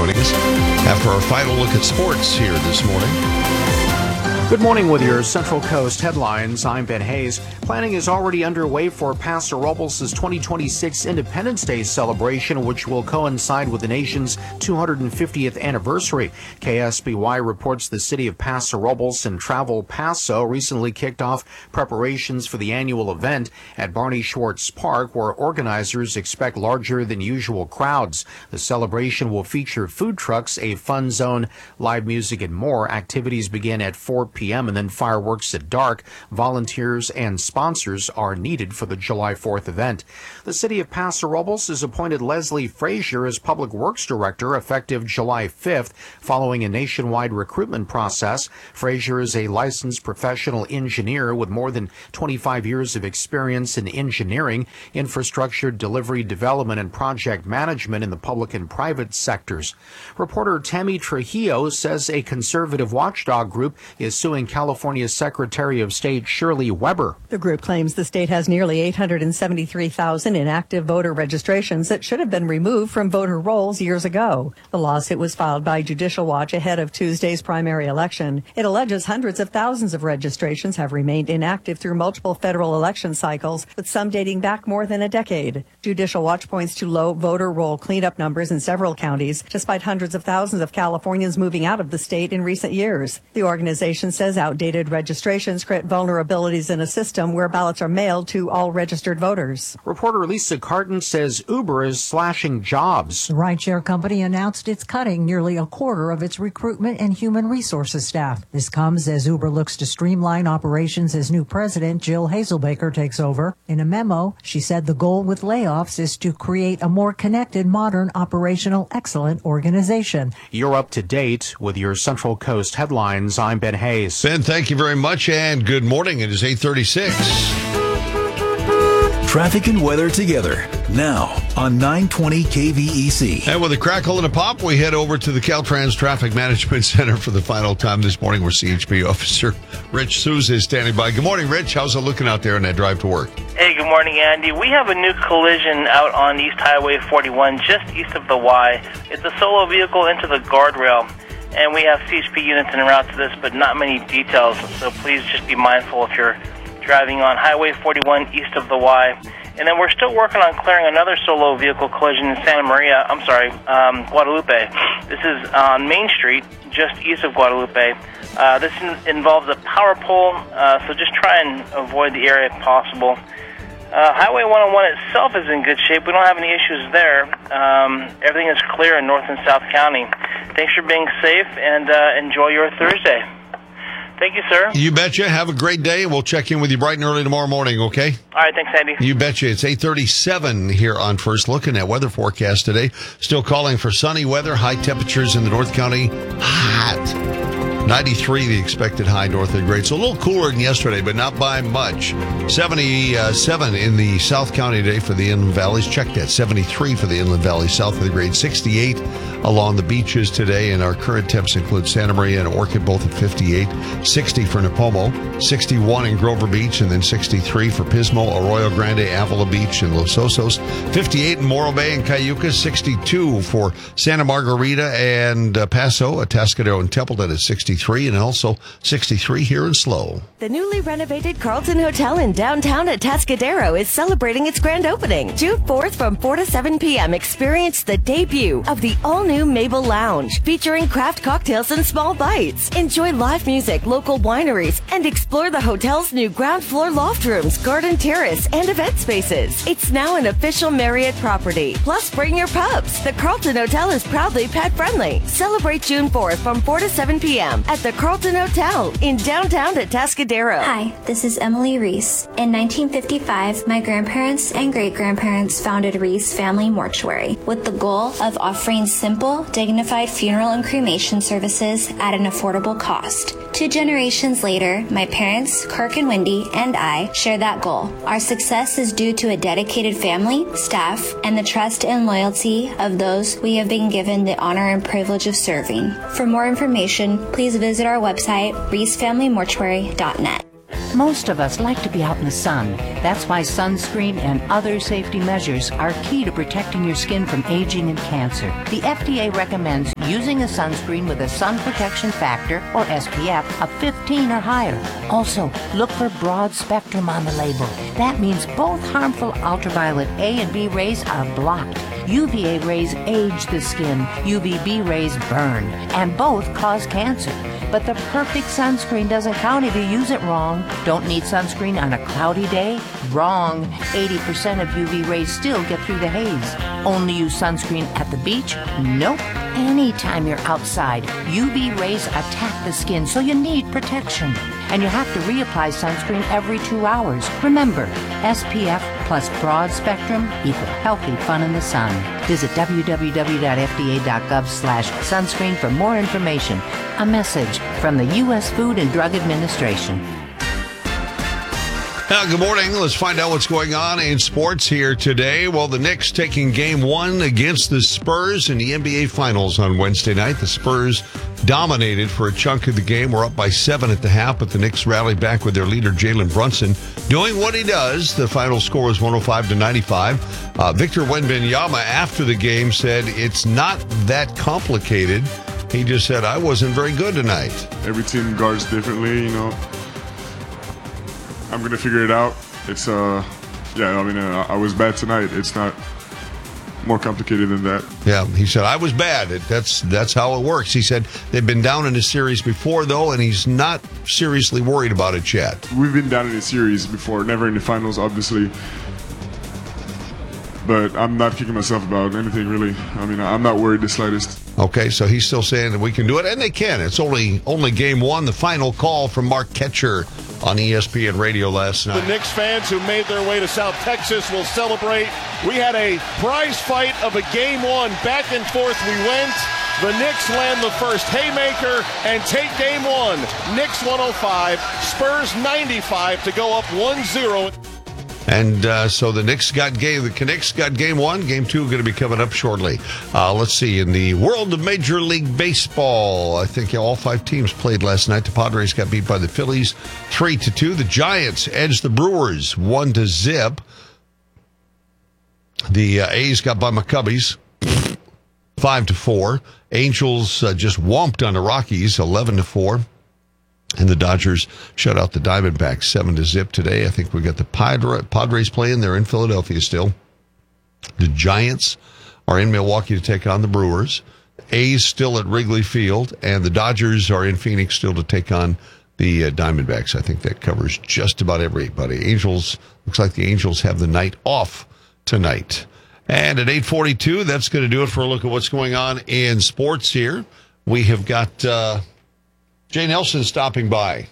joining us after our final look at sports here this morning. Good morning with your Central Coast headlines. I'm Ben Hayes. Planning is already underway for Paso Robles' 2026 Independence Day celebration, which will coincide with the nation's 250th anniversary. KSBY reports the city of Paso Robles and Travel Paso recently kicked off preparations for the annual event at Barney Schwartz Park, where organizers expect larger than usual crowds. The celebration will feature food trucks, a fun zone, live music, and more. Activities begin at 4 p.m. and then fireworks at dark. Volunteers and sponsors are needed for the July 4th event. The city of Paso Robles has appointed Leslie Frazier as Public Works Director effective July 5th, following a nationwide recruitment process. Frazier is a licensed professional engineer with more than 25 years of experience in engineering, infrastructure, delivery, development, and project management in the public and private sectors. Reporter Tammy Trujillo says a conservative watchdog group is suing California's Secretary of State Shirley Weber. The group claims the state has nearly 873,000 inactive voter registrations that should have been removed from voter rolls years ago. The lawsuit was filed by Judicial Watch ahead of Tuesday's primary election. It alleges hundreds of thousands of registrations have remained inactive through multiple federal election cycles, with some dating back more than a decade. Judicial Watch points to low voter roll cleanup numbers in several counties, despite hundreds of thousands of Californians moving out of the state in recent years. The organization says outdated registrations create vulnerabilities in a system where ballots are mailed to all registered voters. Reporter Lisa Carton says Uber is slashing jobs. The rideshare company announced it's cutting nearly a quarter of its recruitment and human resources staff. This comes as Uber looks to streamline operations as new president Jill Hazelbaker takes over. In a memo, she said the goal with layoffs is to create a more connected, modern, operational, excellent organization. You're up to date with your Central Coast headlines. I'm Ben Hayes. Ben, thank you very much, and good morning. It is 8:36. Traffic and weather together now on 920 KVEC. And with a crackle and a pop, we head over to the Caltrans Traffic Management Center for the final time this morning, where CHP Officer Rich Souza is standing by. Good morning, Rich. How's it looking out there on that drive to work? Hey, good morning, Andy. We have a new collision out on East Highway 41, just east of the Y. It's a solo vehicle into the guardrail. And we have CHP units en route to this, but not many details. So please just be mindful if you're driving on Highway 41 east of the Y. And then we're still working on clearing another solo vehicle collision in Guadalupe. This is on Main Street, just east of Guadalupe. This involves a power pole, so just try and avoid the area if possible. Highway 101 itself is in good shape. We don't have any issues there. Everything is clear in North and South County. Thanks for being safe, and enjoy your Thursday. Thank you, sir. You betcha. Have a great day, and we'll check in with you bright and early tomorrow morning, okay? All right, thanks, Andy. You betcha. It's 8:37 here on First. Looking at weather forecast today. Still calling for sunny weather, high temperatures in the North County. Hot. 93, the expected high north of the grade. So a little cooler than yesterday, but not by much. 77 in the South County today for the Inland Valleys. Check that. 73 for the Inland Valley south of the grade. 68 along the beaches today. And our current temps include Santa Maria and Orchid, both at 58. 60 for Nipomo. 61 in Grover Beach. And then 63 for Pismo, Arroyo Grande, Avila Beach, and Los Osos. 58 in Morro Bay and Cayucas. 62 for Santa Margarita and Paso, Atascadero, and Templeton at 63. And also 63 here in Slow. The newly renovated Carlton Hotel in downtown Atascadero is celebrating its grand opening. June 4th from 4 to 7 p.m. Experience the debut of the all-new Mabel Lounge, featuring craft cocktails and small bites. Enjoy live music, local wineries, and explore the hotel's new ground floor loft rooms, garden terrace, and event spaces. It's now an official Marriott property. Plus, bring your pups. The Carlton Hotel is proudly pet-friendly. Celebrate June 4th from 4 to 7 p.m. at the Carlton Hotel in downtown Atascadero. Hi, this is Emily Reese. In 1955, my grandparents and great-grandparents founded Reese Family Mortuary with the goal of offering simple, dignified funeral and cremation services at an affordable cost. 2 generations later, my parents, Kirk and Wendy, and I share that goal. Our success is due to a dedicated family, staff, and the trust and loyalty of those we have been given the honor and privilege of serving. For more information, please visit our website, reesfamilymortuary.net. Most of us like to be out in the sun. That's why sunscreen and other safety measures are key to protecting your skin from aging and cancer. The FDA recommends using a sunscreen with a sun protection factor, or SPF, of 15 or higher. Also, look for broad spectrum on the label. That means both harmful ultraviolet A and B rays are blocked. UVA rays age the skin, UVB rays burn, and both cause cancer. But the perfect sunscreen doesn't count if you use it wrong. Don't need sunscreen on a cloudy day? Wrong. 80% of UV rays still get through the haze. Only use sunscreen at the beach? Nope. Anytime you're outside, UV rays attack the skin, so you need protection. And you have to reapply sunscreen every 2 hours. Remember, SPF plus broad spectrum equal healthy fun in the sun. Visit www.fda.gov/sunscreen for more information. A message from the U.S. Food and Drug Administration. Good morning. Let's find out what's going on in sports here today. Well, the Knicks taking game 1 against the Spurs in the NBA Finals on Wednesday night. The Spurs dominated for a chunk of the game. We're up by 7 at the half, but the Knicks rallied back with their leader, Jalen Brunson, doing what he does. The final score was 105-95. Victor Wembanyama, after the game, said it's not that complicated. He just said, I wasn't very good tonight. Every team guards differently, you know. I'm going to figure it out. It's, I was bad tonight. It's not more complicated than that. Yeah, he said, I was bad. That's how it works. He said they've been down in a series before, though, and he's not seriously worried about it yet. We've been down in a series before, never in the finals, obviously. But I'm not kicking myself about anything, really. I mean, I'm not worried the slightest. Okay, so he's still saying that we can do it, and they can. It's only game 1. The final call from Mark Ketcher on ESPN Radio last night. The Knicks fans who made their way to South Texas will celebrate. We had a prize fight of a game 1. Back and forth we went. The Knicks land the first haymaker and take game 1. Knicks 105, Spurs 95 to go up 1-0. And so the Knicks got game 1. Game 2 going to be coming up shortly. Let's see. In the world of Major League Baseball, I think all 5 teams played last night. The Padres got beat by the Phillies 3-2. The Giants edged the Brewers 1-0. The A's got by my Cubbies 5-4. Angels just whomped on the Rockies 11-4. And the Dodgers shut out the Diamondbacks 7-0 today. I think we got the Padres playing. They're in Philadelphia still. The Giants are in Milwaukee to take on the Brewers. A's still at Wrigley Field. And the Dodgers are in Phoenix still to take on the Diamondbacks. I think that covers just about everybody. Looks like the Angels have the night off tonight. And at 8:42, that's going to do it for a look at what's going on in sports here. We have got Jay Nelson stopping by.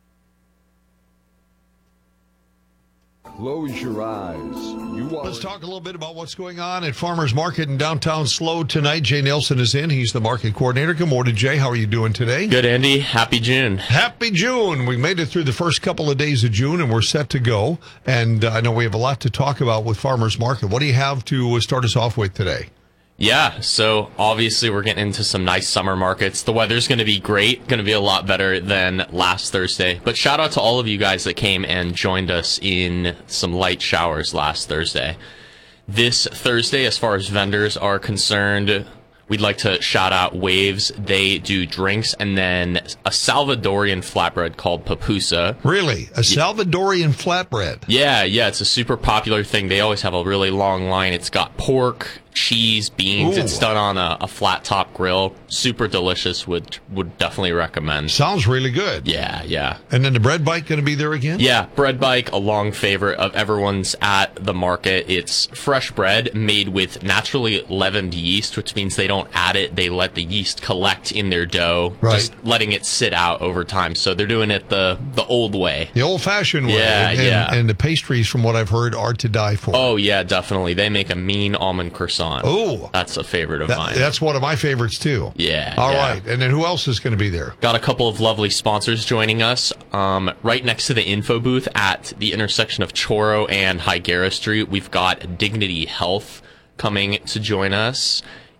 Close your eyes. Let's talk a little bit about what's going on at Farmers Market in downtown SLO tonight. Jay Nelson is in. He's the market coordinator. Good morning, Jay. How are you doing today? Good, Andy. Happy June. Happy June. We made it through the first couple of days of June, and we're set to go. And I know we have a lot to talk about with Farmers Market. What do you have to start us off with today? Yeah, so obviously we're getting into some nice summer markets. The weather's going to be great, going to be a lot better than last Thursday. But shout out to all of you guys that came and joined us in some light showers last Thursday. This Thursday, as far as vendors are concerned, we'd like to shout out Waves. They do drinks and then a Salvadorian flatbread called Papusa. Really? A Salvadorian flatbread? Yeah, it's a super popular thing. They always have a really long line. It's got pork, cheese, beans. Ooh. It's done on a flat top grill. Super delicious. Would definitely recommend. Sounds really good. Yeah. And then the bread bike going to be there again? Yeah, bread bike, a long favorite of everyone's at the market. It's fresh bread made with naturally leavened yeast, which means they don't add it. They let the yeast collect in their dough, right. Just letting it sit out over time. So they're doing it the old way. The old-fashioned way. Yeah. And the pastries, from what I've heard, are to die for. Oh, yeah, definitely. They make a mean almond croissant. Oh, that's a favorite of mine. That's one of my favorites too. Yeah. All right. And then who else is going to be there? Got a couple of lovely sponsors joining us. Right next to the info booth at the intersection of Choro and Higuera Street, we've got Dignity Health coming to join us.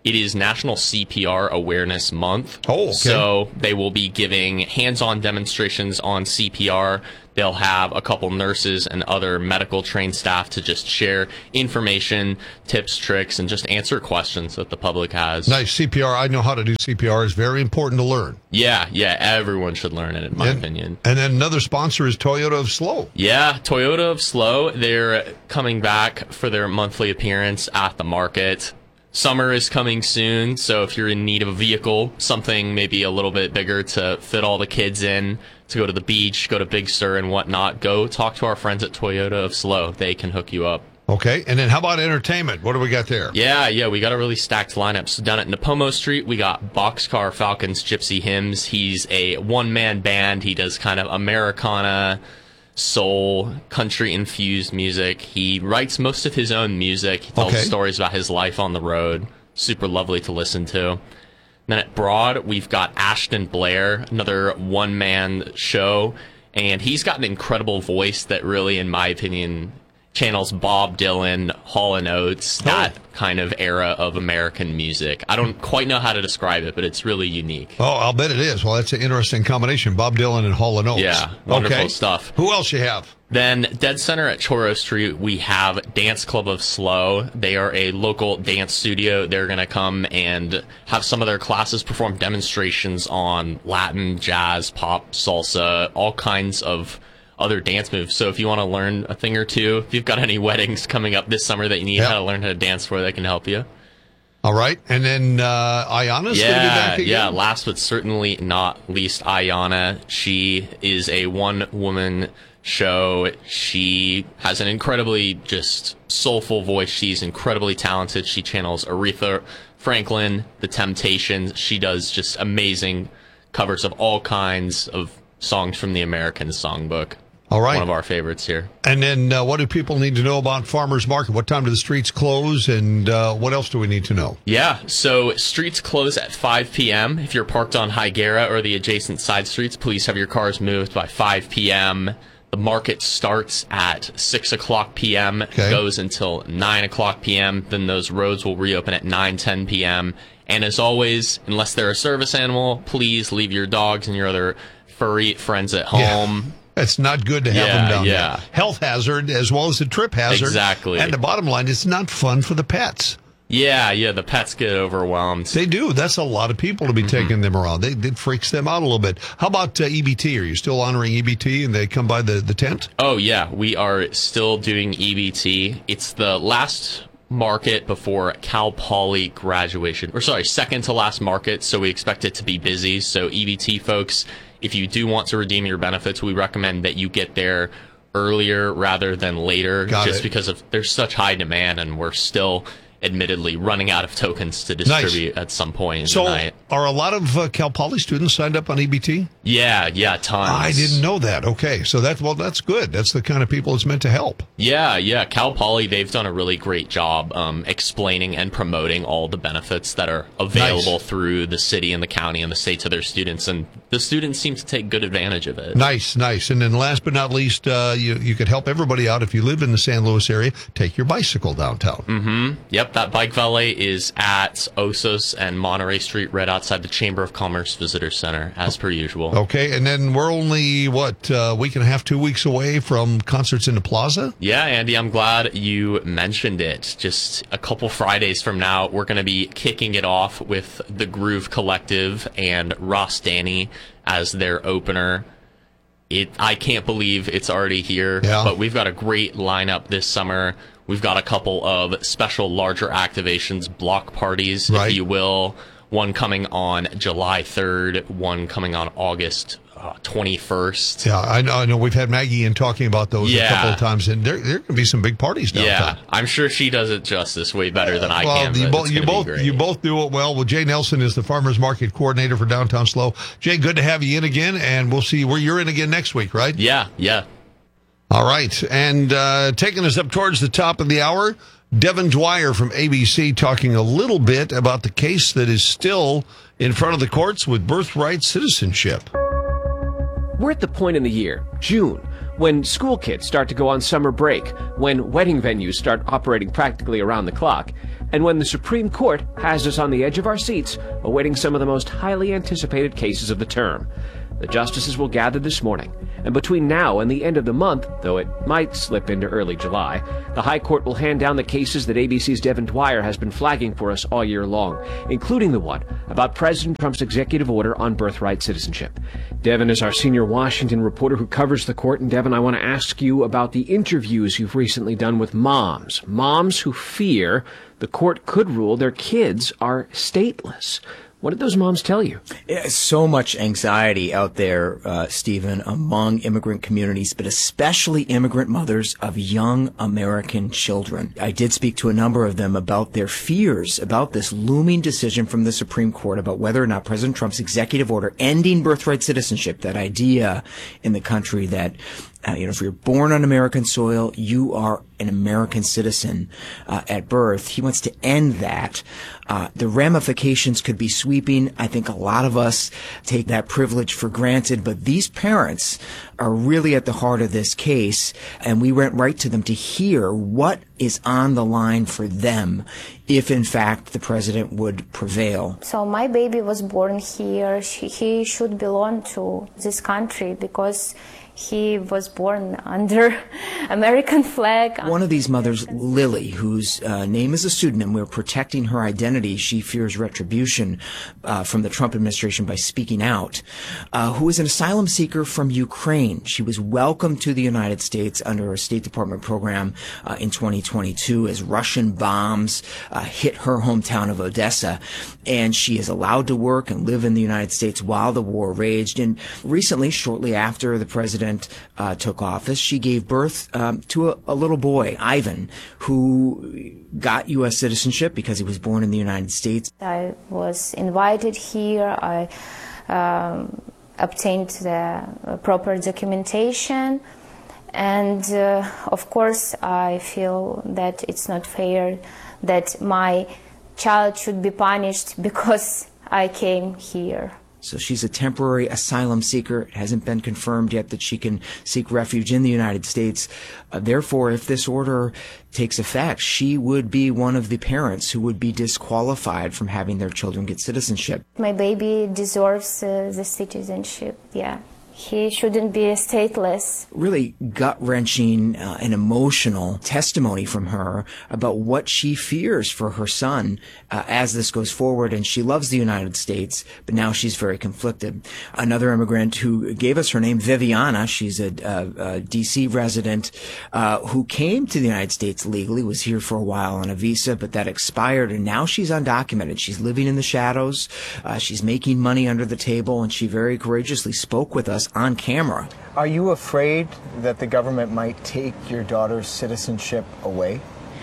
It is National CPR Awareness Month. Oh, okay. So they will be giving hands-on demonstrations on CPR. They'll have a couple nurses and other medical trained staff to just share information, tips, tricks, and just answer questions that the public has. Nice. CPR. I know how to do CPR. It's very important to learn. Yeah, everyone should learn it, in my opinion. And then another sponsor is Toyota of SLO. Yeah, Toyota of SLO. They're coming back for their monthly appearance at the market. Summer is coming soon, so if you're in need of a vehicle, something maybe a little bit bigger to fit all the kids in, to go to the beach, go to Big Sur and whatnot, go talk to our friends at Toyota of SLO. They can hook you up. Okay, and then how about entertainment? What do we got there? Yeah, we got a really stacked lineup. So down at Napomo Street, we got Boxcar Falcons Gypsy Hymns. He's a one-man band. He does kind of Americana, soul, country-infused music. He writes most of his own music. He tells stories about his life on the road. Super lovely to listen to. Then at Broad, we've got Ashton Blair, another one-man show. And he's got an incredible voice that really, in my opinion, channels Bob Dylan, Hall & Oates, that kind of era of American music. I don't quite know how to describe it, but it's really unique. Oh, I'll bet it is. Well, that's an interesting combination, Bob Dylan and Hall & Oates. Yeah, wonderful stuff. Who else you have? Then Dead Center at Choro Street, we have Dance Club of SLO. They are a local dance studio. They're going to come and have some of their classes perform demonstrations on Latin, jazz, pop, salsa, all kinds of other dance moves. So if you want to learn a thing or two, if you've got any weddings coming up this summer that you need how to learn how to dance for, they can help you. All right. And then Ayana's going to be back again? Yeah, last but certainly not least, Ayana. She is a one-woman show. She has an incredibly just soulful voice. She's incredibly talented. She channels Aretha Franklin, The Temptations. She does just amazing covers of all kinds of songs from the American Songbook. All right. One of our favorites here. And then what do people need to know about Farmers Market? What time do the streets close, and what else do we need to know? Yeah, so streets close at 5 p.m. If you're parked on Higuera or the adjacent side streets, please have your cars moved by 5 p.m. The market starts at 6 o'clock p.m., goes until 9 o'clock p.m. Then those roads will reopen at 9:10 p.m. And as always, unless they're a service animal, please leave your dogs and your other furry friends at home. Yeah. It's not good to have them down there. Health hazard as well as a trip hazard. Exactly. And the bottom line, it's not fun for the pets. Yeah, the pets get overwhelmed. They do. That's a lot of people to be taking them around. It freaks them out a little bit. How about EBT? Are you still honoring EBT and they come by the tent? Oh, yeah. We are still doing EBT. It's the last market before Cal Poly graduation. Second to last market, so we expect it to be busy. So EBT folks, if you do want to redeem your benefits, we recommend that you get there earlier rather than later, because there's such high demand, and we're still admittedly running out of tokens to distribute at some point in the night. Are a lot of Cal Poly students signed up on EBT? Yeah, tons. I didn't know that. Okay, so that's good. That's the kind of people it's meant to help. Yeah. Cal Poly, they've done a really great job explaining and promoting all the benefits that are available through the city and the county and the state to their students, and the students seem to take good advantage of it. Nice. And then last but not least, you could help everybody out if you live in the San Luis area. Take your bicycle downtown. Mm-hmm. Yep, that bike valet is at Osos and Monterey Street, right outside the Chamber of Commerce Visitor Center, as per usual. Okay, and then we're only, week and a half, 2 weeks away from Concerts in the Plaza? Yeah, Andy, I'm glad you mentioned it. Just a couple Fridays from now, we're going to be kicking it off with the Groove Collective and Ross Danny as their opener. I can't believe it's already here, but we've got a great lineup this summer. We've got a couple of special larger activations, block parties, if you will. One coming on July 3rd, one coming on August 21st. Yeah, I know. We've had Maggie in talking about those a couple of times, and there can be some big parties downtown. Yeah, I'm sure she does it justice way better than I can. You both do it well. Well, Jay Nelson is the Farmers Market Coordinator for Downtown SLO. Jay, good to have you in again, and we'll see where you're in again next week, right? Yeah. All right, and taking us up towards the top of the hour, Devin Dwyer from ABC talking a little bit about the case that is still in front of the courts with birthright citizenship. We're at the point in the year, June, when school kids start to go on summer break, when wedding venues start operating practically around the clock, and when the Supreme Court has us on the edge of our seats, awaiting some of the most highly anticipated cases of the term. The justices will gather this morning, and between now and the end of the month, though it might slip into early July, the High Court will hand down the cases that ABC's Devin Dwyer has been flagging for us all year long, including the one about President Trump's executive order on birthright citizenship. Devin is our senior Washington reporter who covers the court, and Devin, I want to ask you about the interviews you've recently done with moms who fear the court could rule their kids are stateless. What did those moms tell you? So much anxiety out there, Stephen, among immigrant communities, but especially immigrant mothers of young American children. I did speak to a number of them about their fears about this looming decision from the Supreme Court about whether or not President Trump's executive order ending birthright citizenship, that idea in the country that if you're born on American soil, you are an American citizen at birth. He wants to end that. The ramifications could be sweeping. I think a lot of us take that privilege for granted, but these parents are really at the heart of this case, and we went right to them to hear what is on the line for them if, in fact, the president would prevail. So my baby was born here. He should belong to this country because he was born under American flag. One of these mothers, Lily, whose name is a pseudonym, we're protecting her identity. She fears retribution from the Trump administration by speaking out, who is an asylum seeker from Ukraine. She was welcomed to the United States under a State Department program in 2022 as Russian bombs hit her hometown of Odessa. And she is allowed to work and live in the United States while the war raged. And recently, shortly after the president took office, she gave birth to a little boy, Ivan, who got U.S. citizenship because he was born in the United States. I was invited here. I obtained the proper documentation. And, of course, I feel that it's not fair that my child should be punished because I came here. So she's a temporary asylum seeker. It hasn't been confirmed yet that she can seek refuge in the United States. Therefore, if this order takes effect, she would be one of the parents who would be disqualified from having their children get citizenship. My baby deserves the citizenship, yeah. He shouldn't be stateless. Really gut-wrenching and emotional testimony from her about what she fears for her son as this goes forward. And she loves the United States, but now she's very conflicted. Another immigrant who gave us her name, Viviana, she's a D.C. resident who came to the United States legally, was here for a while on a visa, but that expired, and now she's undocumented. She's living in the shadows. She's making money under the table, and she very courageously spoke with us on camera. Are you afraid that the government might take your daughter's citizenship away?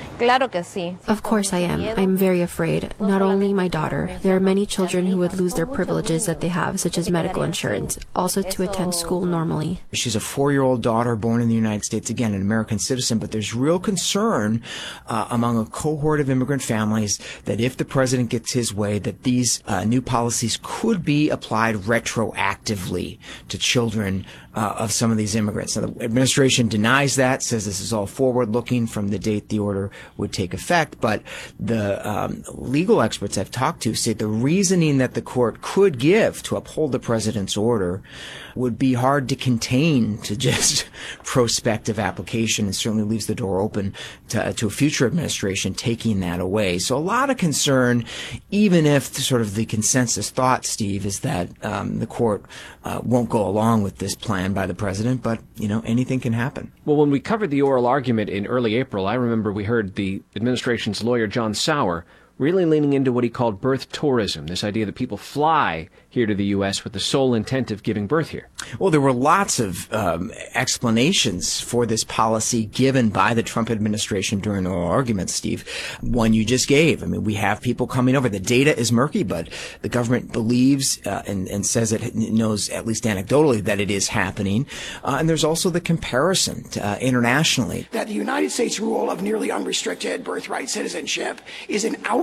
Of course I am. I'm very afraid. Not only my daughter, there are many children who would lose their privileges that they have, such as medical insurance, also to attend school normally. She's a 4-year-old daughter born in the United States, again, an American citizen, but there's real concern among a cohort of immigrant families that if the president gets his way, that these new policies could be applied retroactively to children of some of these immigrants. Now, the administration denies that, says this is all forward-looking from the date the order would take effect, but the legal experts I've talked to say the reasoning that the court could give to uphold the president's order would be hard to contain to just prospective application, and certainly leaves the door open to a future administration taking that away. So a lot of concern, even if sort of the consensus thought, Steve, is that the court won't go along with this plan by the president, but, you know, anything can happen. Well, when we covered the oral argument in early April, I remember we heard the administration's lawyer, John Sauer, really leaning into what he called birth tourism, this idea that people fly here to the U.S. with the sole intent of giving birth here. Well, there were lots of explanations for this policy given by the Trump administration during the oral argument, Steve. One you just gave. I mean, we have people coming over. The data is murky, but the government believes and says it knows, at least anecdotally, that it is happening. And there's also the comparison internationally. That the United States rule of nearly unrestricted birthright citizenship is an outright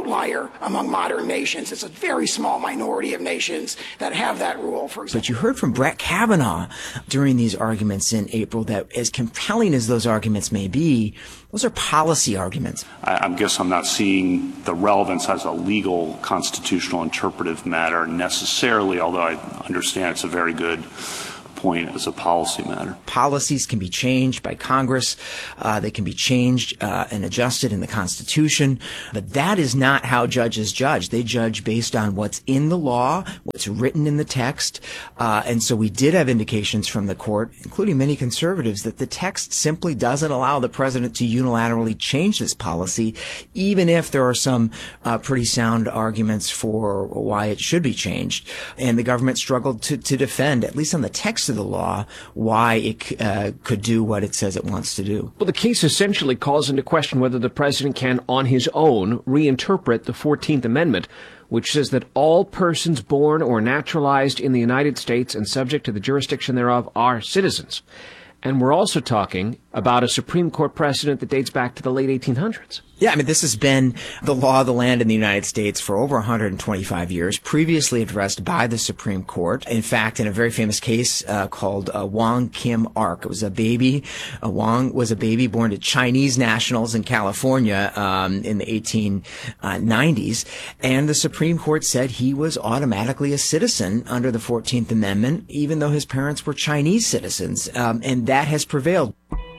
outlier among modern nations. It's a very small minority of nations that have that rule, for example. But you heard from Brett Kavanaugh during these arguments in April that as compelling as those arguments may be, those are policy arguments. I guess I'm not seeing the relevance as a legal, constitutional, interpretive matter necessarily, although I understand it's a very good point as a policy matter. Policies can be changed by Congress. They can be changed and adjusted in the Constitution. But that is not how judges judge. They judge based on what's in the law, what's written in the text. And so we did have indications from the court, including many conservatives, that the text simply doesn't allow the president to unilaterally change this policy, even if there are some pretty sound arguments for why it should be changed. And the government struggled to defend, at least on the text of the law, why it could do what it says it wants to do. Well, the case essentially calls into question whether the president can, on his own, reinterpret the 14th Amendment, which says that all persons born or naturalized in the United States and subject to the jurisdiction thereof are citizens. And we're also talking about a Supreme Court precedent that dates back to the late 1800s. Yeah, I mean, this has been the law of the land in the United States for over 125 years, previously addressed by the Supreme Court. In fact, in a very famous case called Wong Kim Ark, it was a baby. Wong was a baby born to Chinese nationals in California in the 1890s. And the Supreme Court said he was automatically a citizen under the 14th Amendment, even though his parents were Chinese citizens. And that has prevailed.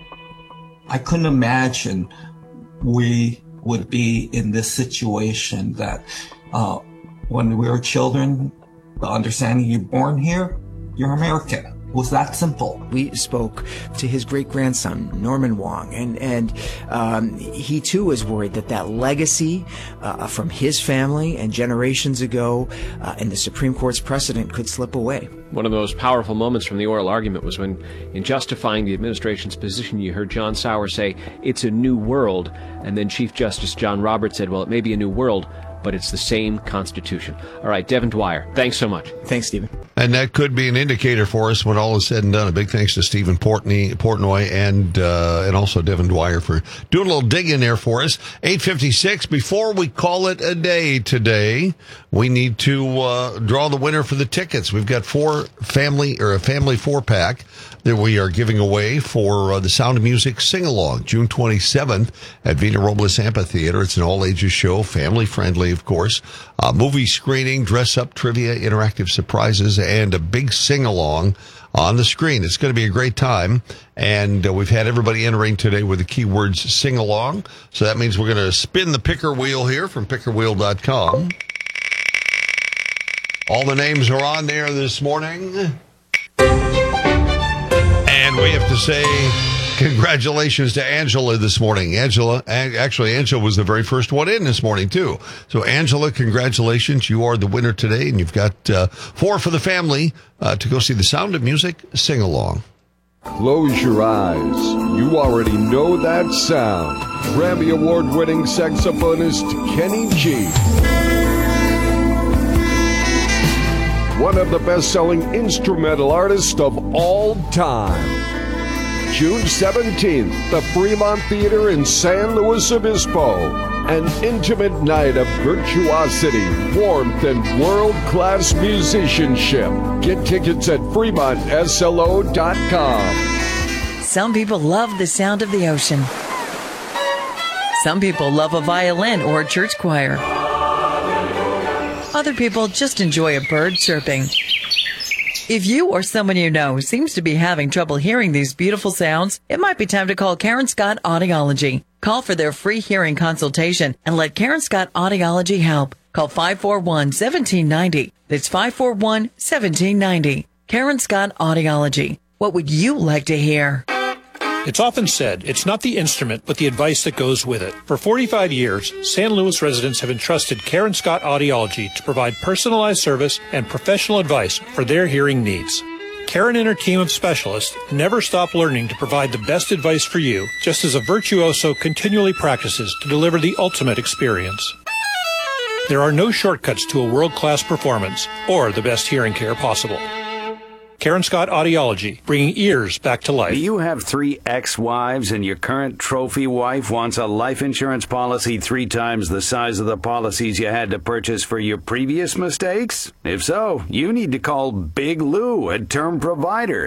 I couldn't imagine we would be in this situation that when we were children, the understanding you're born here, you're American. It was that simple. We spoke to his great-grandson, Norman Wong, and he too was worried that legacy from his family and generations ago and the Supreme Court's precedent could slip away. One of the most powerful moments from the oral argument was when, in justifying the administration's position, you heard John Sauer say, "It's a new world," and then Chief Justice John Roberts said, "Well, it may be a new world, but it's the same Constitution." All right, Devin Dwyer, thanks so much. Thanks, Stephen. And that could be an indicator for us when all is said and done. A big thanks to Stephen Portnoy and also Devin Dwyer for doing a little digging there for us. 8:56. Before we call it a day today, we need to draw the winner for the tickets. We've got a family 4-pack that we are giving away for the Sound of Music Sing-Along, June 27th at Vina Robles Amphitheater. It's an all-ages show, family-friendly, of course. Movie screening, dress-up, trivia, interactive surprises, and a big sing-along on the screen. It's going to be a great time, and we've had everybody entering today with the keywords sing-along. So that means we're going to spin the picker wheel here from pickerwheel.com. All the names are on there this morning. And we have to say congratulations to Angela this morning. Angela was the very first one in this morning, too. So, Angela, congratulations. You are the winner today, and you've got 4 for the family to go see the Sound of Music Sing-Along. Close your eyes. You already know that sound. Grammy Award-winning saxophonist Kenny G. One of the best-selling instrumental artists of all time. June 17th, the Fremont Theater in San Luis Obispo. An intimate night of virtuosity, warmth, and world-class musicianship. Get tickets at FremontSLO.com. Some people love the sound of the ocean. Some people love a violin or a church choir. Other people just enjoy a bird chirping. If you or someone you know seems to be having trouble hearing these beautiful sounds, it might be time to call Karen Scott Audiology. Call for their free hearing consultation and let Karen Scott Audiology help. Call 541-1790. That's 541-1790. Karen Scott Audiology. What would you like to hear? It's often said, it's not the instrument, but the advice that goes with it. For 45 years, San Luis residents have entrusted Karen Scott Audiology to provide personalized service and professional advice for their hearing needs. Karen and her team of specialists never stop learning to provide the best advice for you, just as a virtuoso continually practices to deliver the ultimate experience. There are no shortcuts to a world-class performance or the best hearing care possible. Karen Scott Audiology, bringing ears back to life. Do you have 3 ex-wives and your current trophy wife wants a life insurance policy 3 times the size of the policies you had to purchase for your previous mistakes? If so, you need to call Big Lou at Term Provider,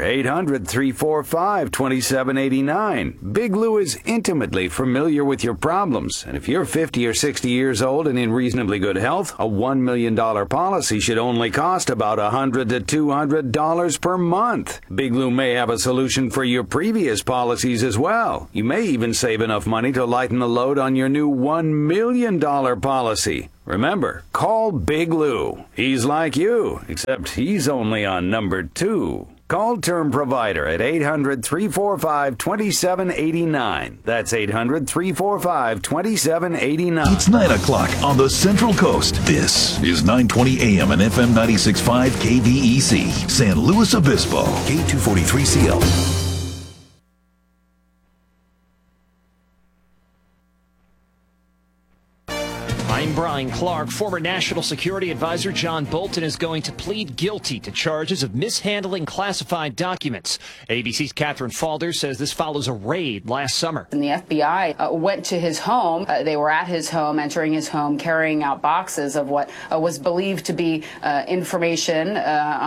800-345-2789. Big Lou is intimately familiar with your problems, and if you're 50 or 60 years old and in reasonably good health, a $1 million policy should only cost about $100 to $200 per month. Big Lou may have a solution for your previous policies as well. You may even save enough money to lighten the load on your new $1 million policy. Remember, call Big Lou. He's like you, except he's only on number 2. Call Term Provider at 800-345-2789. That's 800-345-2789. It's 9 o'clock on the Central Coast. This is 920 AM and FM 96.5 KVEC, San Luis Obispo, K243CL. I'm Brian Clark. Former National Security Advisor John Bolton is going to plead guilty to charges of mishandling classified documents. ABC's Catherine Falder says this follows a raid last summer. And the FBI went to his home. They were at his home, entering his home, carrying out boxes of what was believed to be information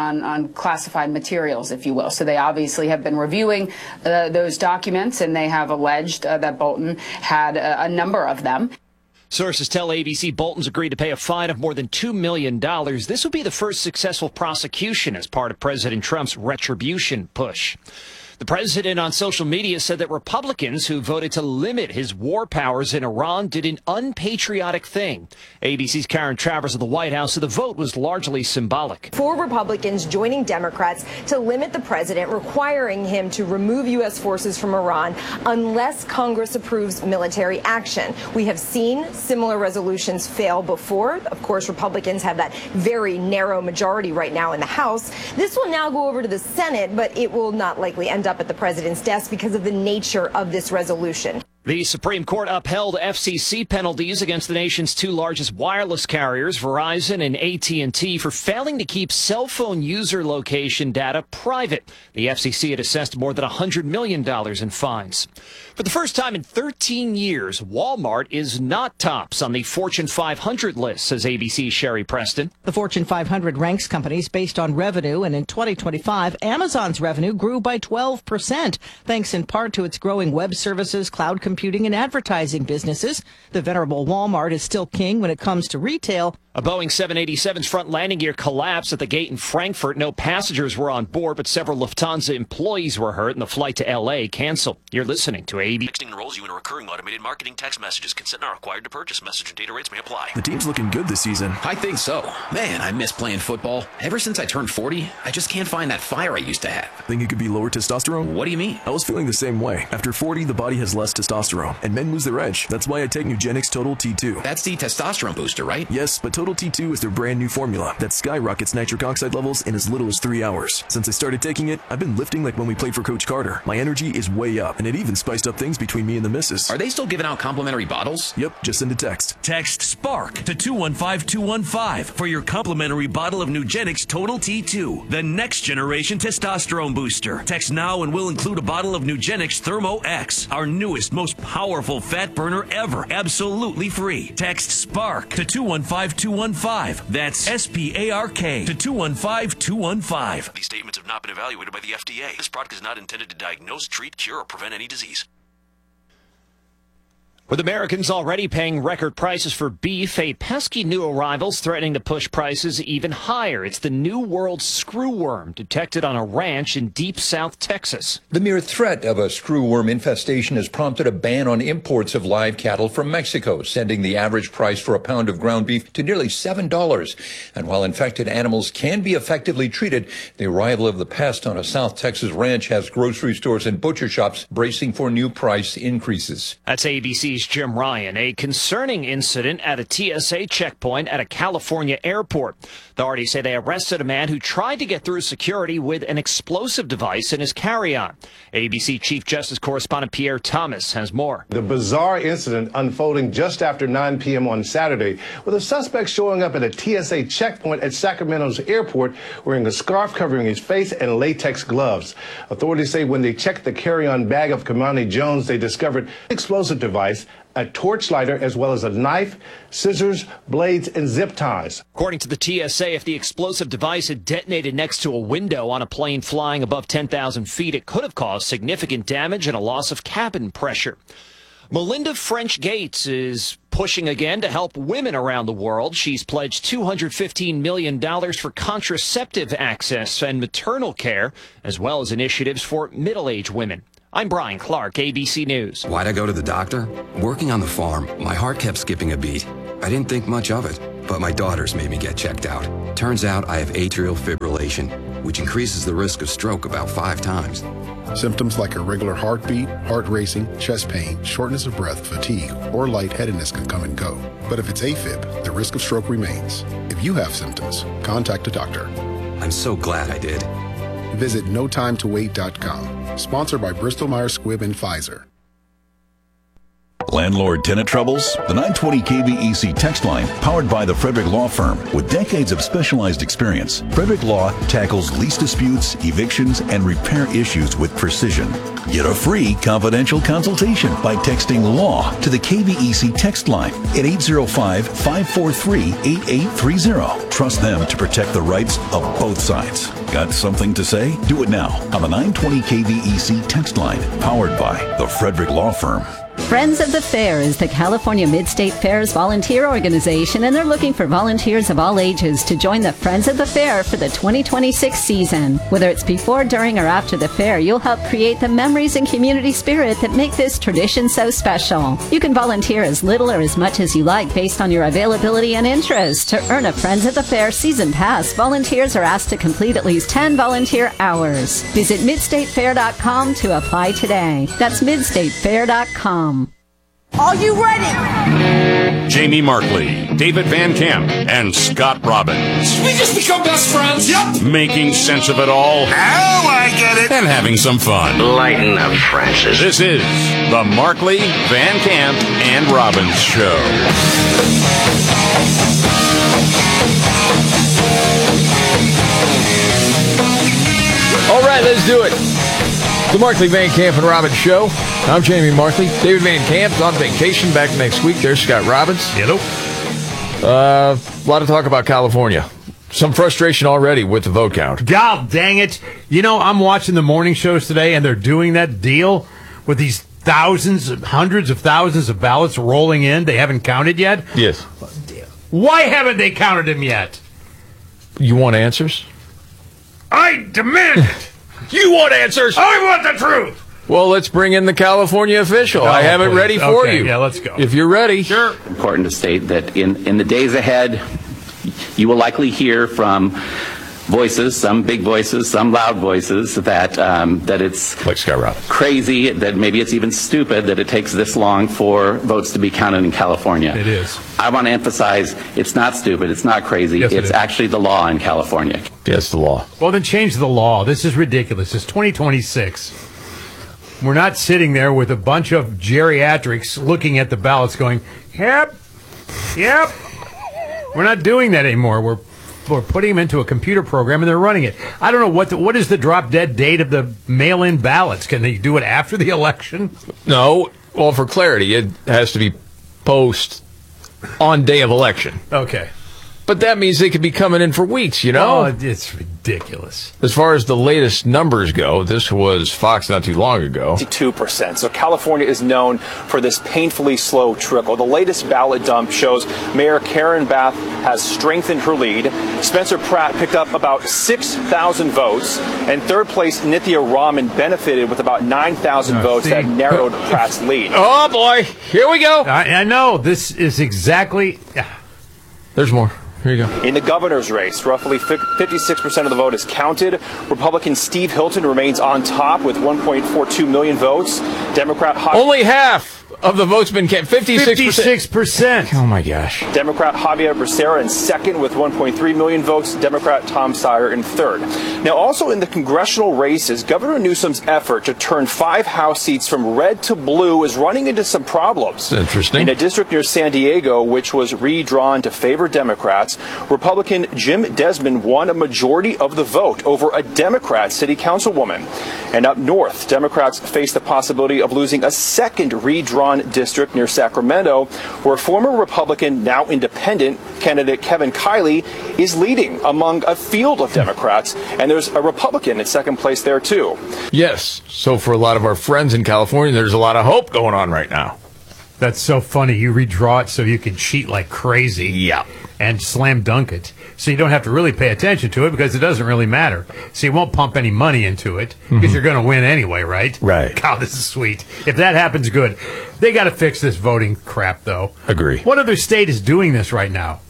on classified materials, if you will. So they obviously have been reviewing those documents, and they have alleged that Bolton had a number of them. Sources tell ABC Bolton's agreed to pay a fine of more than $2 million. This would be the first successful prosecution as part of President Trump's retribution push. The president on social media said that Republicans who voted to limit his war powers in Iran did an unpatriotic thing. ABC's Karen Travers of the White House said the vote was largely symbolic. 4 Republicans joining Democrats to limit the president, requiring him to remove U.S. forces from Iran unless Congress approves military action. We have seen similar resolutions fail before. Of course, Republicans have that very narrow majority right now in the House. This will now go over to the Senate, but it will not likely end up at the president's desk because of the nature of this resolution. The Supreme Court upheld FCC penalties against the nation's 2 largest wireless carriers, Verizon and AT&T, for failing to keep cell phone user location data private. The FCC had assessed more than $100 million in fines. For the first time in 13 years, Walmart is not tops on the Fortune 500 list, says ABC's Sherry Preston. The Fortune 500 ranks companies based on revenue, and in 2025, Amazon's revenue grew by 12%, thanks in part to its growing web services, cloud computing, and advertising businesses. The venerable Walmart is still king when it comes to retail. A Boeing 787's front landing gear collapsed at the gate in Frankfurt. No passengers were on board, but several Lufthansa employees were hurt and the flight to L.A. canceled. You're listening to AB. Texting enrolls you in a recurring automated marketing text messages. Consent not required to purchase. Message and data rates may apply. The team's looking good this season. I think so. Man, I miss playing football. Ever since I turned 40, I just can't find that fire I used to have. Think it could be lower testosterone? What do you mean? I was feeling the same way. After 40, the body has less testosterone, and men lose their edge. That's why I take Nugenix Total T2. That's the testosterone booster, right? Yes, but Total T2 is their brand new formula that skyrockets nitric oxide levels in as little as 3 hours. Since I started taking it, I've been lifting like when we played for Coach Carter. My energy is way up, and it even spiced up things between me and the missus. Are they still giving out complimentary bottles? Yep, just send a text. Text SPARK to 215-215 for your complimentary bottle of Nugenix Total T2, the next generation testosterone booster. Text now and we'll include a bottle of Nugenix Thermo X, our newest, most powerful fat burner ever, absolutely free. Text SPARK to 215-215. That's SPARK to 215-215. These statements have not been evaluated by the FDA. This product is not intended to diagnose, treat, cure, or prevent any disease. With Americans already paying record prices for beef, a pesky new arrival's threatening to push prices even higher. It's the New World screwworm detected on a ranch in deep South Texas. The mere threat of a screwworm infestation has prompted a ban on imports of live cattle from Mexico, sending the average price for a pound of ground beef to nearly $7. And while infected animals can be effectively treated, the arrival of the pest on a South Texas ranch has grocery stores and butcher shops bracing for new price increases. That's ABC's KQED's Jim Ryan. A concerning incident at a TSA checkpoint at a California airport. Authorities say they arrested a man who tried to get through security with an explosive device in his carry-on. ABC Chief Justice correspondent Pierre Thomas has more. The bizarre incident unfolding just after 9 p.m. on Saturday, with a suspect showing up at a TSA checkpoint at Sacramento's airport wearing a scarf covering his face and latex gloves. Authorities say when they checked the carry-on bag of Kamani Jones, they discovered an explosive device, a torch lighter, as well as a knife, scissors, blades, and zip ties. According to the TSA, if the explosive device had detonated next to a window on a plane flying above 10,000 feet, it could have caused significant damage and a loss of cabin pressure. Melinda French Gates is pushing again to help women around the world. She's pledged $215 million for contraceptive access and maternal care, as well as initiatives for middle-aged women. I'm Brian Clark, ABC News. Why'd I go to the doctor? Working on the farm, my heart kept skipping a beat. I didn't think much of it, but my daughters made me get checked out. Turns out I have atrial fibrillation, which increases the risk of stroke about 5 times. Symptoms like irregular heartbeat, heart racing, chest pain, shortness of breath, fatigue, or lightheadedness can come and go. But if it's AFib, the risk of stroke remains. If you have symptoms, contact a doctor. I'm so glad I did. Visit notimetowait.com. Sponsored by Bristol-Myers Squibb and Pfizer. Landlord-tenant troubles? The 920 KVEC text line, powered by the Frederick Law Firm. With decades of specialized experience, Frederick Law tackles lease disputes, evictions, and repair issues with precision. Get a free confidential consultation by texting LAW to the KVEC text line at 805-543-8830. Trust them to protect the rights of both sides. Got something to say? Do it now on the 920 KVEC text line, powered by the Frederick Law Firm. Friends of the Fair is the California Mid-State Fair's volunteer organization, and they're looking for volunteers of all ages to join the Friends of the Fair for the 2026 season. Whether it's before, during, or after the fair, you'll help create the memories and community spirit that make this tradition so special. You can volunteer as little or as much as you like based on your availability and interest. To earn a Friends of the Fair season pass, volunteers are asked to complete at least 10 volunteer hours. Visit midstatefair.com to apply today. That's midstatefair.com. Are you ready? Jamie Markley, David Van Camp, and Scott Robbins. We just become best friends. Yep. Making sense of it all. Now I get it. And having some fun. Lighten up, Francis. This is the Markley, Van Camp, and Robbins Show. All right, let's do it. The Markley, Van Camp, and Robbins Show. I'm Jamie Markley. David Van Camp's on vacation. Back next week. There's Scott Robbins. Hello. A lot of talk about California. Some frustration already with the vote count. God dang it. You know, I'm watching the morning shows today, and they're doing that deal with these thousands, hundreds of thousands of ballots rolling in. They haven't counted yet? Yes. Why haven't they counted them yet? You want answers? I demand it. You want answers? I want the truth. Well, let's bring in the California official. I have it ready for you. Yeah, let's go. If you're ready. Sure. Important to state that in the days ahead, you will likely hear from voices, some big voices, some loud voices, that it's like Scott Robbins, crazy, that maybe it's even stupid that it takes this long for votes to be counted in California. It is. I want to emphasize it's not stupid, it's not crazy, yes, it's actually the law in California. Yes, the law. Well, then change the law. This is ridiculous. It's 2026. We're not sitting there with a bunch of geriatrics looking at the ballots going, yep. We're not doing that anymore. We're putting them into a computer program, and they're running it. I don't know what is the drop-dead date of the mail-in ballots. Can they do it after the election? No. Well, for clarity, it has to be post on day of election. Okay. But that means they could be coming in for weeks, you know? Oh, it's ridiculous. As far as the latest numbers go, this was Fox not too long ago. 52%. So California is known for this painfully slow trickle. The latest ballot dump shows Mayor Karen Bath has strengthened her lead. Spencer Pratt picked up about 6,000 votes. And third place, Nithya Raman benefited with about 9,000 votes that narrowed Pratt's lead. Oh, boy. Here we go. I know. This is exactly... There's more. Here you go. In the governor's race, roughly 56% of the vote is counted. Republican Steve Hilton remains on top with 1.42 million votes. Democrat... Only half of the votes been cast. 56%. Oh, my gosh. Democrat Javier Becerra in second with 1.3 million votes. Democrat Tom Steyer in third. Now, also in the congressional races, Governor Newsom's effort to turn 5 House seats from red to blue is running into some problems. That's interesting. In a district near San Diego, which was redrawn to favor Democrats, Republican Jim Desmond won a majority of the vote over a Democrat city councilwoman. And up north, Democrats face the possibility of losing a second redrawn district near Sacramento, where former Republican, now independent, candidate Kevin Kiley is leading among a field of Democrats, and there's a Republican in second place there, too. Yes. So for a lot of our friends in California, there's a lot of hope going on right now. That's so funny. You redraw it so you can cheat like crazy. Yeah. And slam dunk it. So you don't have to really pay attention to it because it doesn't really matter. So you won't pump any money into it because you're going to win anyway, right? Right. God, this is sweet. If that happens, good. They got to fix this voting crap, though. Agree. What other state is doing this right now?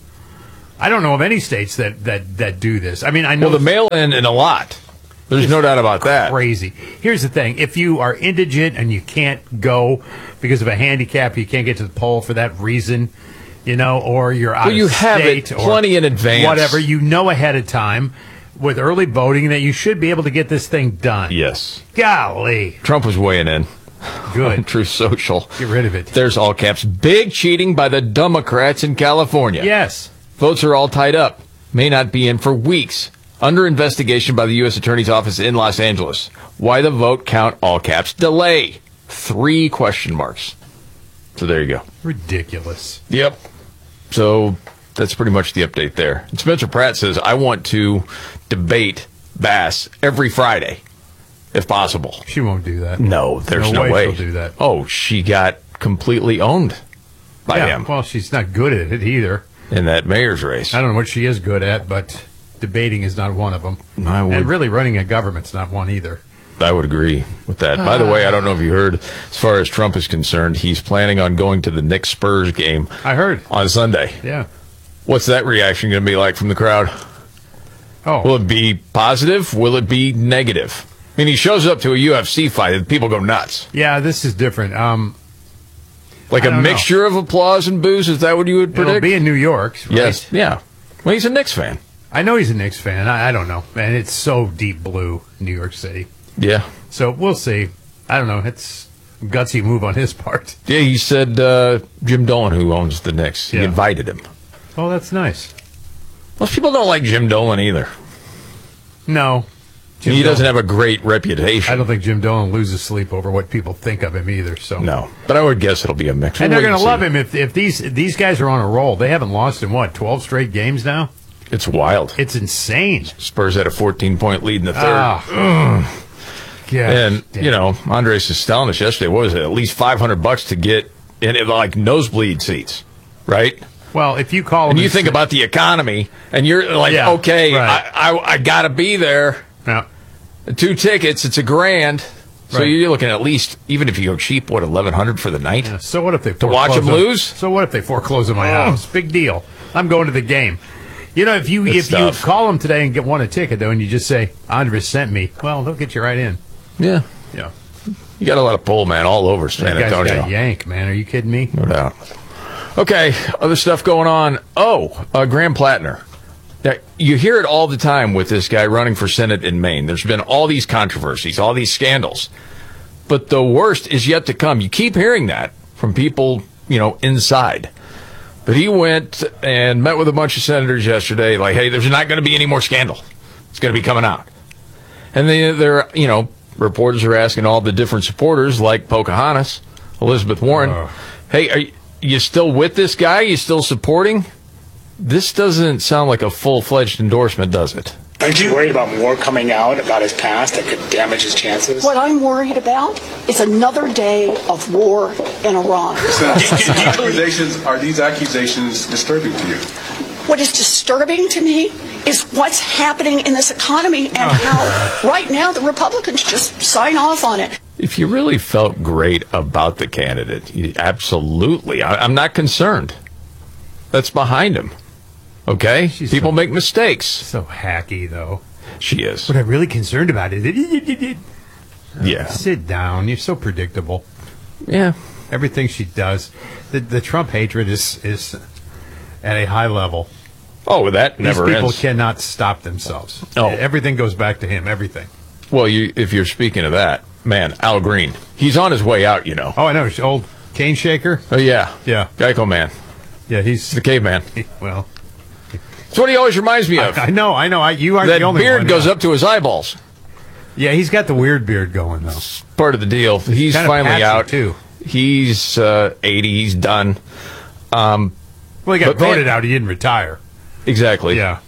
I don't know of any states that do this. I mean, I know the mail-in and a lot. There's no doubt about that. Crazy. Here's the thing. If you are indigent and you can't go because of a handicap, you can't get to the poll for that reason, you know, or you're out of state. You have it plenty in advance. Whatever. You know ahead of time with early voting that you should be able to get this thing done. Yes. Golly. Trump was weighing in. Good. Truth Social. Get rid of it. There's all caps. Big cheating by the Democrats in California. Yes. Votes are all tied up. May not be in for weeks. Under investigation by the U.S. Attorney's Office in Los Angeles. Why the vote count, all caps, delay? 3 question marks. So there you go. Ridiculous. Yep. So that's pretty much the update there. And Spencer Pratt says, I want to debate Bass every Friday, if possible. She won't do that. No, there's no way she'll do that. Oh, she got completely owned by him. Well, she's not good at it either. In that mayor's race. I don't know what she is good at, but debating is not one of them. And really running a government's not one either. I would agree with that. By the way, I don't know if you heard, as far as Trump is concerned, he's planning on going to the Knicks-Spurs game. I heard. On Sunday. Yeah. What's that reaction going to be like from the crowd? Oh. Will it be positive? Will it be negative? I mean, he shows up to a UFC fight and people go nuts. Yeah, this is different. Like a mixture of applause and boos? Is that what you would predict? It'll be in New York, right? Yes. Yeah. Well, he's a Knicks fan. I know he's a Knicks fan. I don't know. And it's so deep blue, New York City. Yeah. So we'll see. I don't know. It's a gutsy move on his part. Yeah, he said Jim Dolan, who owns the Knicks, he invited him. Oh, that's nice. Most people don't like Jim Dolan either. No. He doesn't have a great reputation. I don't think Jim Dolan loses sleep over what people think of him either. So no, but I would guess it'll be a mix. And they're going to love him if these guys are on a roll. They haven't lost in 12 straight games now. It's wild. It's insane. Spurs had a 14-point lead in the third. Yeah, and you know, Andres was telling us yesterday, what was it? At least $500 to get in like nosebleed seats, right? Well, if you call and you think about the economy, and you're like, okay, right. I got to be there. Yeah. 2 tickets, it's $1,000. So you're looking at least, even if you go cheap, what, $1,100 for the night? Yeah. So what if they to watch them lose? So what if they foreclose on my house? Big deal. I'm going to the game. You know, if you call them today and want a ticket though, and you just say Andres sent me, well, they'll get you right in. Yeah. Yeah. You got a lot of pull, man, all over San Antonio. Got yank, man. Are you kidding me? No doubt. Okay, other stuff going on. Graham Plattner. Now, you hear it all the time with this guy running for Senate in Maine. There's been all these controversies, all these scandals. But the worst is yet to come. You keep hearing that from people, inside. But he went and met with a bunch of senators yesterday, like, hey, there's not going to be any more scandal. It's going to be coming out. And they're, reporters are asking all the different supporters, like Pocahontas, Elizabeth Warren, hey, are you still with this guy? Are you still supporting? This doesn't sound like a full-fledged endorsement, does it? Aren't you worried about more coming out about his past that could damage his chances? What I'm worried about is another day of war in Iran. Are these accusations disturbing to you? What is disturbing to me is what's happening in this economy and how right now the Republicans just sign off on it. If you really felt great about the candidate, absolutely. I'm not concerned. That's behind him. Okay? People make mistakes. So hacky, though. She is. What I'm really concerned about is yeah. Sit down. You're so predictable. Yeah. Everything she does. The Trump hatred is at a high level. Oh, that never ends. These people cannot stop themselves. Oh. Everything goes back to him, everything. Well, if you're speaking of that, man, Al Green, he's on his way out, you know. Oh, I know. Old cane shaker? Oh, yeah. Yeah. Geico man. Yeah, he's the caveman. Well, that's what he always reminds me of. I know. You are that the only beard one. goes up to his eyeballs. Yeah, he's got the weird beard going, though. Part of the deal. He's kind of finally patchy, out. too. He's 80. He's done. Well, he got voted out. He didn't retire. Exactly. Yeah.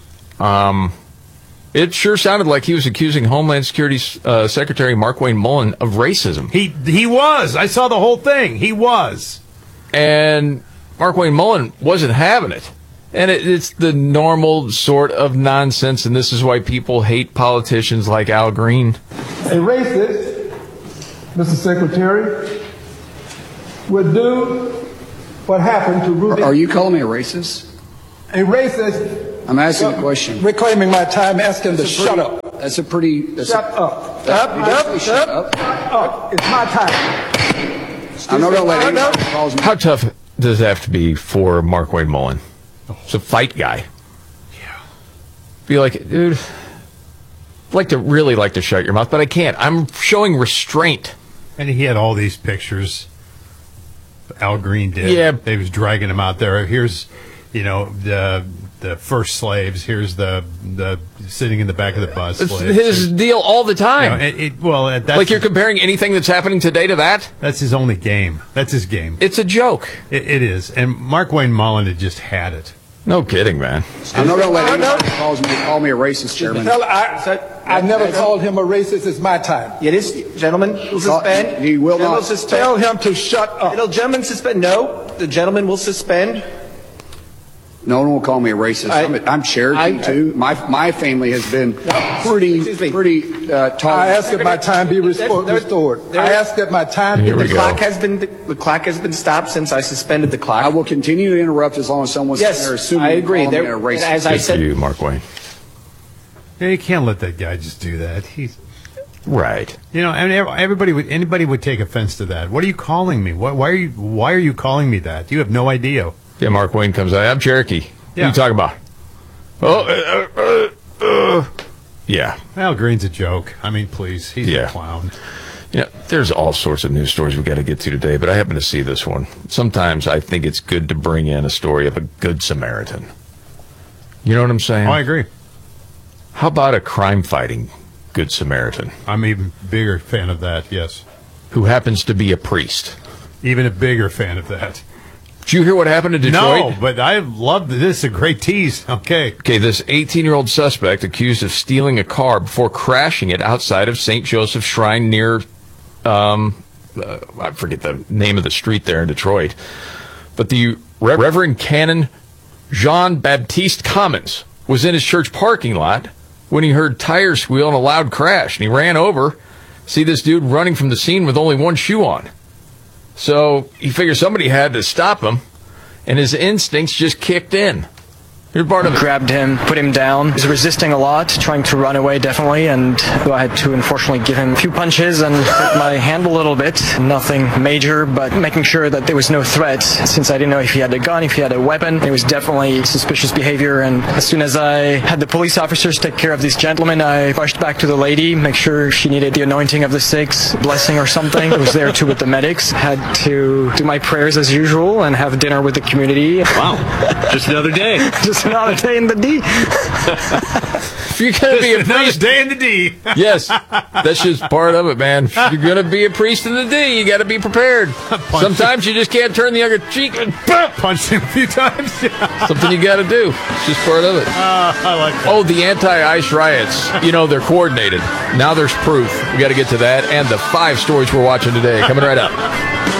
It sure sounded like he was accusing Homeland Security Secretary Markwayne Mullin of racism. He was. I saw the whole thing. He was. And Markwayne Mullin wasn't having it. And it's the normal sort of nonsense, and this is why people hate politicians like Al Green. A racist, Mr. Secretary, would do what happened to Rudy. Are you calling me a racist? A racist. I'm asking a question. Reclaiming my time, asking to shut up. That's a pretty. Shut up. Shut up. It's my time. I'm not going to let anybody call me. How tough does it have to be for Markwayne Mullin? He's a fight guy. Yeah. Be like, dude, I'd really like to shut your mouth, but I can't. I'm showing restraint. And he had all these pictures. Al Green did. Yeah. They was dragging him out there. Here's, the first slaves. Here's the sitting in the back of the bus. It's slaves. his deal all the time. That's like you're comparing anything that's happening today to that? That's his only game. That's his game. It's a joke. It is. And Markwayne Mullin had just had it. No kidding, man. I'm not going to let anybody call me a racist, Chairman. I never called him a racist. It's my time. It is, gentlemen. Will suspend. He will not. Tell him to shut up. Gentlemen, suspend. No, the gentleman will suspend. No one will call me a racist. I'm Cherokee too. My family has been pretty tall. I ask that my time be restored. I ask that my time be restored. The clock has been stopped since I suspended the clock. I will continue to interrupt as long as someone's there assuming I agree. I'm a racist. As I said, you, Markwayne. Yeah, you can't let that guy just do that. He's right. Anybody would take offense to that. What are you calling me? Why are you calling me that? You have no idea. Yeah, Markwayne comes out. I'm Cherokee. What are you talking about? Yeah. Al Green's a joke. I mean, please. He's a clown. There's all sorts of news stories we got to get to today, but I happen to see this one. Sometimes I think it's good to bring in a story of a good Samaritan. You know what I'm saying? Oh, I agree. How about a crime-fighting good Samaritan? I'm even bigger fan of that, yes. Who happens to be a priest. Even a bigger fan of that. Did you hear what happened to Detroit? No, but I love this. This is a great tease. Okay, this 18-year-old suspect accused of stealing a car before crashing it outside of St. Joseph's Shrine near, I forget the name of the street there in Detroit. But the Reverend Canon Jean-Baptiste Commons was in his church parking lot when he heard tires squeal and a loud crash. And he ran over, see this dude running from the scene with only one shoe on. So he figured somebody had to stop him, and his instincts just kicked in. Here's part of it. Grabbed him, put him down. He's resisting a lot, trying to run away, definitely, and I had to unfortunately give him a few punches and hurt my hand a little bit. Nothing major, but making sure that there was no threat, since I didn't know if he had a gun, if he had a weapon. It was definitely suspicious behavior, and as soon as I had the police officers take care of this gentleman, I rushed back to the lady, make sure she needed the anointing of the six, blessing or something. I was there too with the medics. Had to do my prayers as usual and have dinner with the community. Wow, just another day. Just another day in the D. If you're going to be a priest, day in the D. Yes, that's just part of it, man. If you're going to be a priest in the D, you got to be prepared. Sometimes you just can't turn the other cheek and punch him a few times. Something you got to do. It's just part of it. I like that. Oh, the anti-ICE riots. They're coordinated. Now there's proof. We got to get to that and the 5 stories we're watching today. Coming right up.